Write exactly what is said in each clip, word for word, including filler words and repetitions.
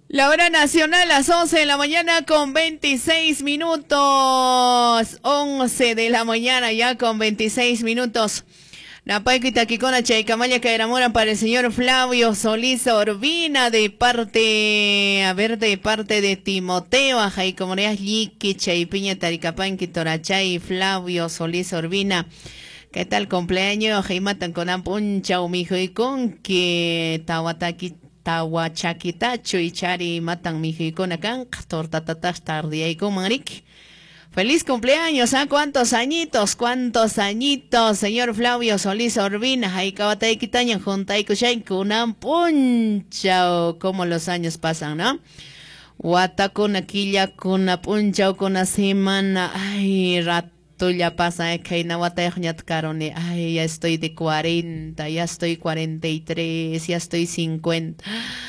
La hora nacional a las once de la mañana con veintiséis minutos. once de la mañana ya con veintiséis minutos. La paikita kikona chaykamaya que enamora para el señor Flavio Solís Orbina de parte, a ver, de parte de Timoteo, ajay como Yiki Chaypiña Taricapanqui Torachay Flavio Solís Orbina. ¿Qué tal cumpleaños? Jaimatan con ampuncha mijo y con que tawataki Tahuachakitacho y Chari matan mi con acá, tortatatas tarde y con Marik. Feliz cumpleaños, ¿ah? ¿Cuántos añitos? ¿Cuántos añitos? Señor Flavio Solís Orbina, ahí cabatay quitaña junta y kushay kunam punchao, como los años pasan, ¿no? Wata con aquilla con una punchao con una semana, ay, rato. Ya pasa, eh, que no carone. Ay, ya estoy de cuarenta, ya estoy cuarenta y tres, ya estoy cincuenta,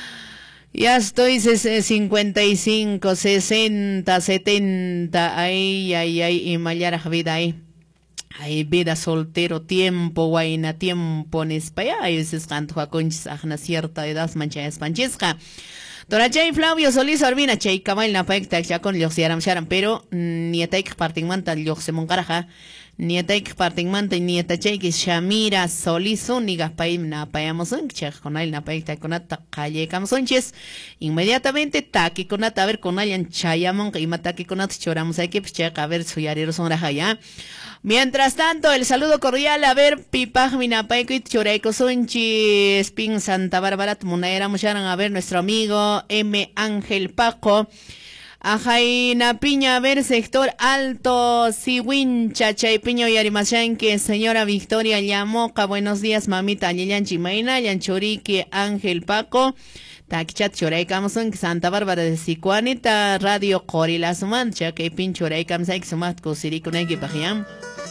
ya estoy cincuenta y cinco, sesenta, setenta, ay, ay, ay, y mañana vida ahí. Ay, vida soltero, tiempo, guayna, tiempo, en España, ay, veces canto a conchas, a una cierta edad, mancha espanchisca. Torachay Flavio Solís Orbina, chay kamal na paik tak ya con los yaram sharam, pero ni ataik parting manta los se moncaraja, ni ataik parting manta ni atachay que Shamira Solís única paim na payamos un chej con él na paik tak con ata calle camsonches, inmediatamente taki con ata a ver con allan chayamon y mataki con ata choramos hay que chej a ver su yarero son ya. Mientras tanto, el saludo cordial, a ver, Pipaj, Minapaikuit, Choreco Sunchi, Spin Santa Bárbara, Munaera, Musharan, a ver, nuestro amigo M. Ángel Paco, Ajaina Piña, a ver, sector alto, Siwincha, Chaypiño y Arimashanque, señora Victoria Llamoca, buenos días, mamita, Lilian Chimaina, Yanchurique, Ángel Paco, Takchat Choreicamson, Santa Bárbara de Sicuanita, Radio Corila Sumancha, que pincho Choreicamsa, Exumat, Cosirico, Negipajiam.